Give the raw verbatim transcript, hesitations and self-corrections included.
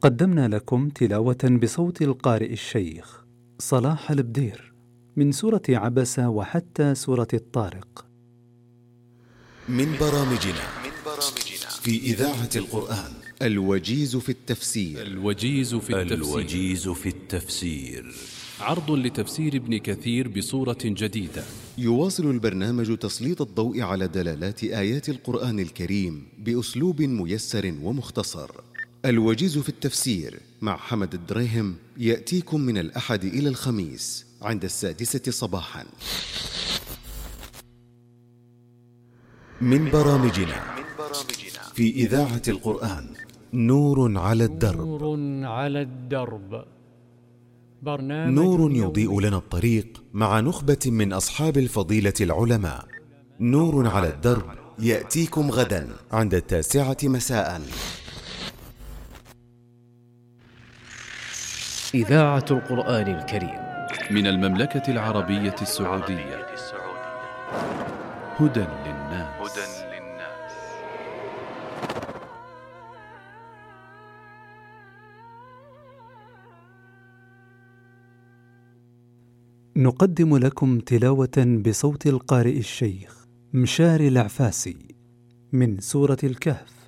قدمنا لكم تلاوة بصوت القارئ الشيخ صلاح البدير من سورة عبس وحتى سورة الطارق. من برامجنا في إذاعة القرآن الوجيز في التفسير. الوجيز في التفسير, الوجيز في التفسير عرض لتفسير ابن كثير بصورة جديدة. يواصل البرنامج تسليط الضوء على دلالات آيات القرآن الكريم بأسلوب ميسر ومختصر. الوجيز في التفسير مع حمد الدريهم يأتيكم من الأحد إلى الخميس عند السادسة صباحا. من برامجنا في إذاعة القرآن نور على الدرب. نور على الدرب، برنامج نور يضيء لنا الطريق مع نخبة من أصحاب الفضيلة العلماء. نور على الدرب يأتيكم غدا عند التاسعة مساء. إذاعة القرآن الكريم من المملكة العربية السعودية. هدى للناس. نقدم لكم تلاوة بصوت القارئ الشيخ مشاري العفاسي من سورة الكهف.